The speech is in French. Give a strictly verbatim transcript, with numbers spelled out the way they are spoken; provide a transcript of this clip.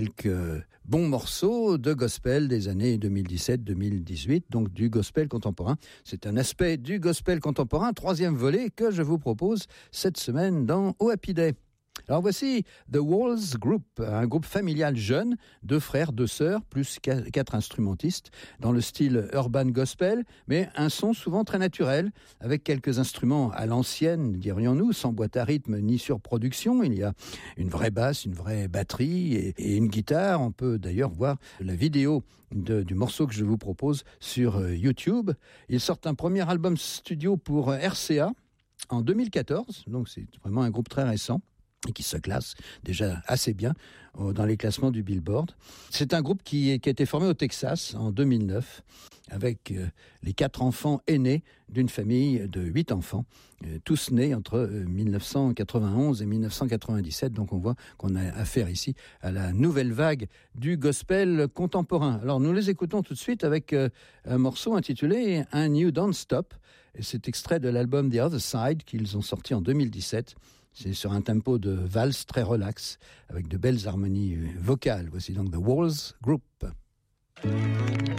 Quelques bons morceaux de gospel des années deux mille dix-sept deux mille dix-huit, donc du gospel contemporain. C'est un aspect du gospel contemporain, troisième volet que je vous propose cette semaine dans Oh Happy Day. Alors voici The Walls Group, un groupe familial jeune, deux frères, deux sœurs, plus quatre instrumentistes, dans le style urban gospel, mais un son souvent très naturel, avec quelques instruments à l'ancienne, dirions-nous, sans boîte à rythme ni surproduction. Il y a une vraie basse, une vraie batterie et, et une guitare. On peut d'ailleurs voir la vidéo de, du morceau que je vous propose sur YouTube. Ils sortent un premier album studio pour R C A en deux mille quatorze, donc c'est vraiment un groupe très récent et qui se classe déjà assez bien dans les classements du Billboard. C'est un groupe qui, qui a été formé au Texas en deux mille neuf, avec euh, les quatre enfants aînés d'une famille de huit enfants, euh, tous nés entre euh, dix-neuf cent quatre-vingt-onze et dix-neuf cent quatre-vingt-dix-sept. Donc on voit qu'on a affaire ici à la nouvelle vague du gospel contemporain. Alors nous les écoutons tout de suite avec euh, un morceau intitulé « Un New Don't Stop ». Et c'est extrait de l'album The Other Side qu'ils ont sorti en deux mille dix-sept. C'est sur un tempo de valse très relax, avec de belles harmonies vocales. Voici donc The Walls Group.